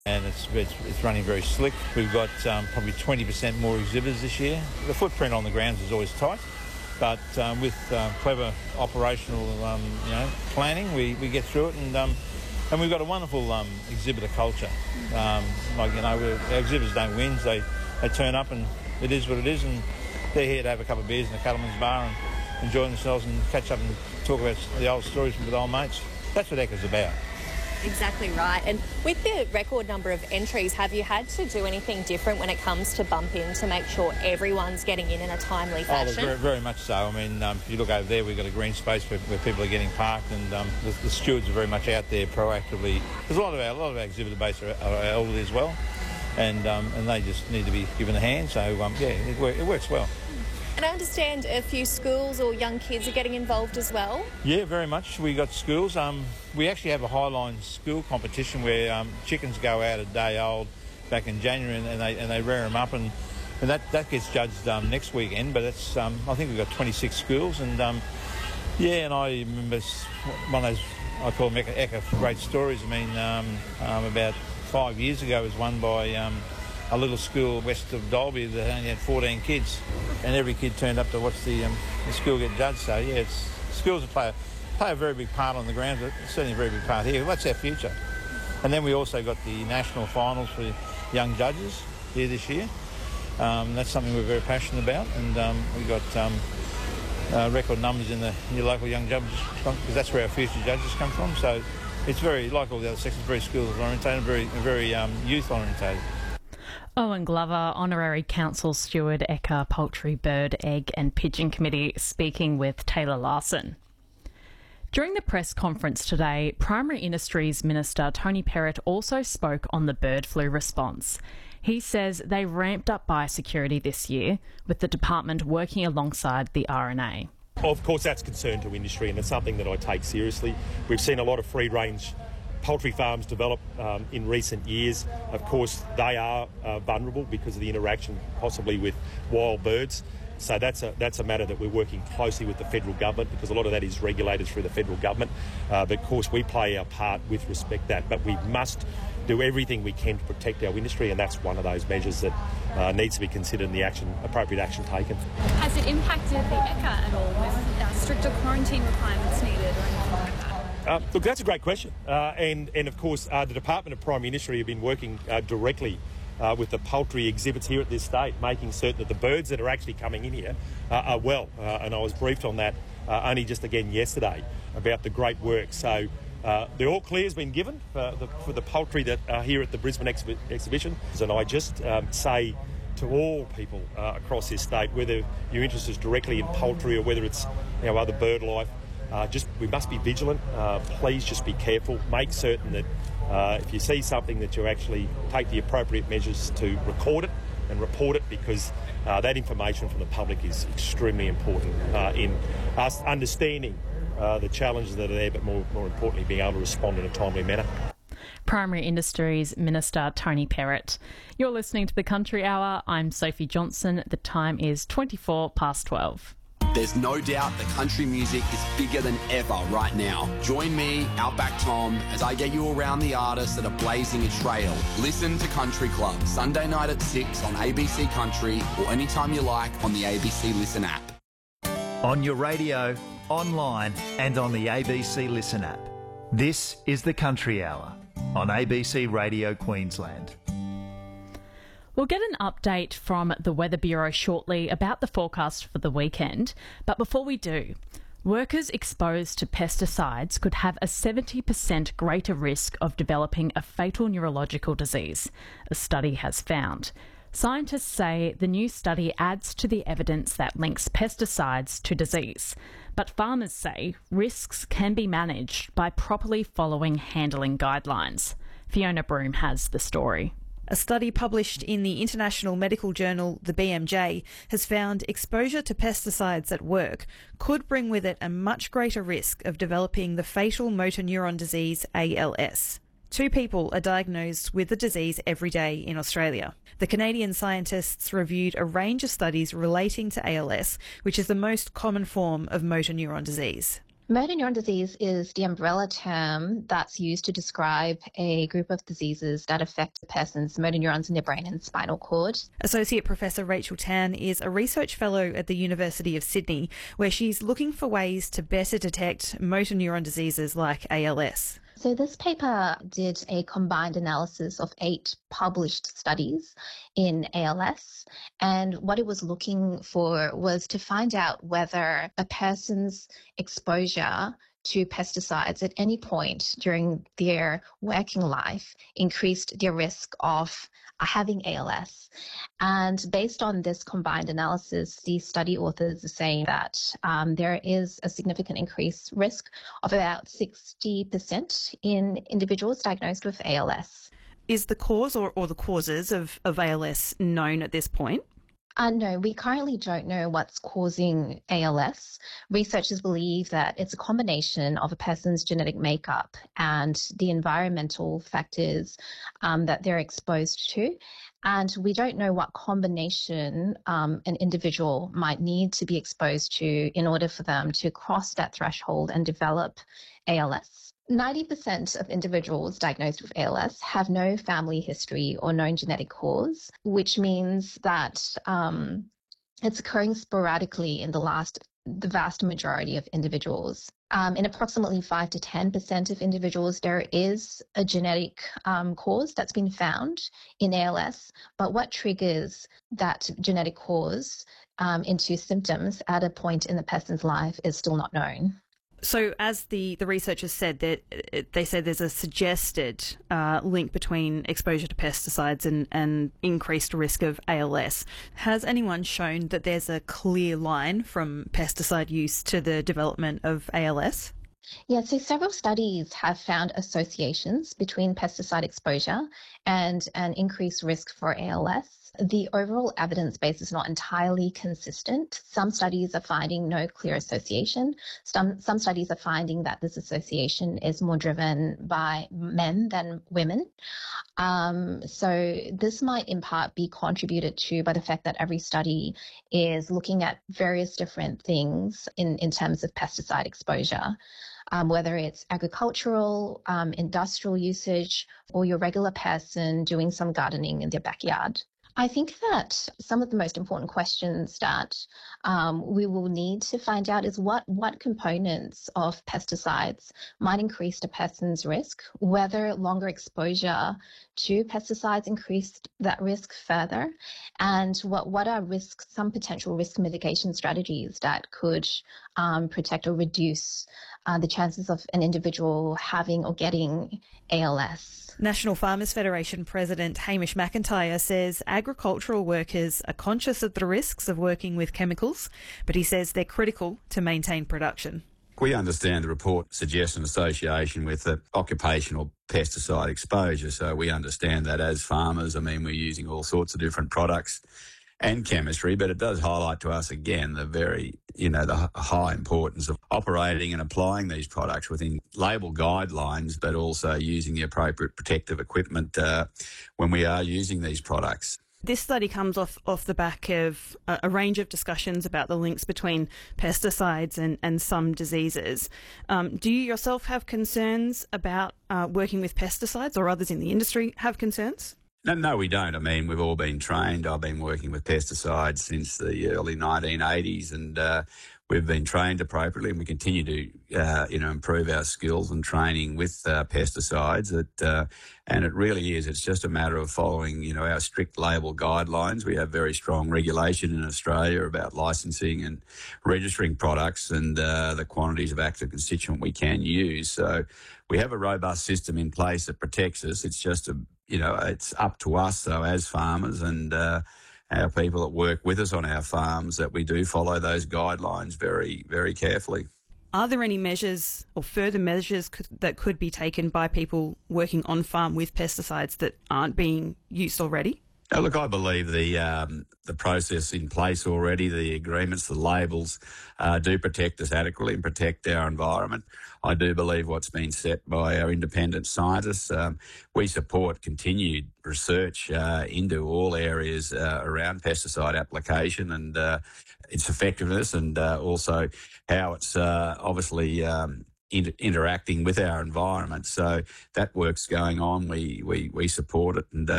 And it's running very slick. We've got probably 20% more exhibitors this year. The footprint on the grounds is always tight, but with clever operational planning, we get through it, and we've got a wonderful exhibitor culture. Our exhibitors don't whinge, they turn up and it is what it is, and they're here to have a couple of beers in the Cuddleman's Bar and enjoy themselves and catch up and talk about the old stories with old mates. That's what ECCA's about. Exactly right. And with the record number of entries, have you had to do anything different when it comes to bump in to make sure everyone's getting in a timely fashion? Oh, very much so. I mean, if you look over there, we've got a green space where people are getting parked, and the stewards are very much out there proactively. There's a lot of our exhibitor base are elderly as well, and they just need to be given a hand. So it works well. And I understand a few schools or young kids are getting involved as well? Yeah, very much. We got schools. We actually have a Highline school competition where chickens go out a day old back in January, and they rear them up, and that gets judged next weekend. But it's I think we've got 26 schools, and and I remember one of those, I call them ECCA great stories. I mean, about 5 years ago, it was won by a little school west of Dalby that only had 14 kids, and every kid turned up to watch the school get judged. So yeah, schools play a very big part on the ground, but certainly a very big part here. That's our future. And then we also got the national finals for young judges here this year. That's something we're very passionate about, and we got record numbers in your local young judges, because that's where our future judges come from. So it's very, like all the other sections, very skills orientated, very youth orientated. Owen Glover, Honorary Council Steward, ECCA Poultry, Bird, Egg and Pigeon Committee, speaking with Taylor Larson. During the press conference today, Primary Industries Minister Tony Perrott also spoke on the bird flu response. He says they ramped up biosecurity this year, with the department working alongside the RNA. Of course, that's concern to industry, and it's something that I take seriously. We've seen a lot of free-range poultry farms develop in recent years. Of course, they are vulnerable because of the interaction possibly with wild birds. So that's a matter that we're working closely with the federal government, because a lot of that is regulated through the federal government. But of course, we play our part with respect to that. But we must do everything we can to protect our industry, and that's one of those measures that needs to be considered in the appropriate action taken. Has it impacted the ECCA at all with stricter quarantine requirements needed or anything like that? Look, that's a great question. And of course, the Department of Primary Industry have been working directly with the poultry exhibits here at this state, making certain that the birds that are actually coming in here are well. And I was briefed on that only just again yesterday about the great work. So the all clear has been given for the poultry that are here at the Brisbane exhibition. And I just say to all people across this state, whether your interest is directly in poultry or whether it's other bird life, we must be vigilant. Please just be careful. Make certain that if you see something that you actually take the appropriate measures to record it and report it, because that information from the public is extremely important in us understanding the challenges that are there, but more importantly being able to respond in a timely manner. Primary Industries Minister Tony Perrott. You're listening to The Country Hour. I'm Sophie Johnson. The time is 12:24. There's no doubt that country music is bigger than ever right now. Join me, Outback Tom, as I get you around the artists that are blazing a trail. Listen to Country Club, Sunday night at 6 on ABC Country, or anytime you like on the ABC Listen app. On your radio, online and on the ABC Listen app. This is The Country Hour on ABC Radio Queensland. We'll get an update from the Weather Bureau shortly about the forecast for the weekend, but before we do, workers exposed to pesticides could have a 70% greater risk of developing a fatal neurological disease, a study has found. Scientists say the new study adds to the evidence that links pesticides to disease, but farmers say risks can be managed by properly following handling guidelines. Fiona Broom has the story. A study published in the international medical journal, the BMJ, has found exposure to pesticides at work could bring with it a much greater risk of developing the fatal motor neuron disease, ALS. 2 people are diagnosed with the disease every day in Australia. The Canadian scientists reviewed a range of studies relating to ALS, which is the most common form of motor neuron disease. Motor neuron disease is the umbrella term that's used to describe a group of diseases that affect a person's motor neurons in their brain and spinal cord. Associate Professor Rachel Tan is a research fellow at the University of Sydney, where she's looking for ways to better detect motor neuron diseases like ALS. So this paper did a combined analysis of 8 published studies in ALS, and what it was looking for was to find out whether a person's exposure to pesticides at any point during their working life increased their risk of having ALS. And based on this combined analysis, the study authors are saying that there is a significant increased risk of about 60% in individuals diagnosed with ALS. Is the cause or the causes of ALS known at this point? No, we currently don't know what's causing ALS. Researchers believe that it's a combination of a person's genetic makeup and the environmental factors that they're exposed to. And we don't know what combination an individual might need to be exposed to in order for them to cross that threshold and develop ALS. 90% of individuals diagnosed with ALS have no family history or known genetic cause, which means that it's occurring sporadically in the vast majority of individuals. In approximately 5 to 10% of individuals, there is a genetic cause that's been found in ALS, but what triggers that genetic cause into symptoms at a point in the person's life is still not known. So as the researchers said, that they say there's a suggested link between exposure to pesticides and increased risk of ALS. Has anyone shown that there's a clear line from pesticide use to the development of ALS? Yeah, so several studies have found associations between pesticide exposure and an increased risk for ALS. The overall evidence base is not entirely consistent. Some studies are finding no clear association. Some studies are finding that this association is more driven by men than women. So this might in part be contributed to by the fact that every study is looking at various different things in terms of pesticide exposure. Whether it's agricultural, industrial usage, or your regular person doing some gardening in their backyard. I think that some of the most important questions that we will need to find out is what components of pesticides might increase a person's risk, whether longer exposure to pesticides increased that risk further, and what are some potential risk mitigation strategies that could protect or reduce the chances of an individual having or getting ALS. National Farmers Federation President Hamish McIntyre says agricultural workers are conscious of the risks of working with chemicals, but he says they're critical to maintain production. We understand the report suggests an association with occupational pesticide exposure, so we understand that as farmers. I mean, we're using all sorts of different products and chemistry, but it does highlight to us again the high importance of operating and applying these products within label guidelines, but also using the appropriate protective equipment when we are using these products. This study comes off the back of a range of discussions about the links between pesticides and some diseases. Do you yourself have concerns about working with pesticides, or others in the industry have concerns? No, we don't. I mean, we've all been trained. I've been working with pesticides since the early 1980s, and we've been trained appropriately, and we continue to, improve our skills and training with pesticides. And it really is. It's just a matter of following, our strict label guidelines. We have very strong regulation in Australia about licensing and registering products and the quantities of active constituent we can use. So we have a robust system in place that protects us. It's just it's up to us, though, as farmers and our people that work with us on our farms, that we do follow those guidelines very, very carefully. Are there any measures or further measures that could be taken by people working on farm with pesticides that aren't being used already? Now, look, I believe the process in place already, the agreements, the labels, do protect us adequately and protect our environment. I do believe what's been set by our independent scientists. We support continued research into all areas around pesticide application and its effectiveness, and also how it's obviously interacting with our environment. So that work's going on. We support it, and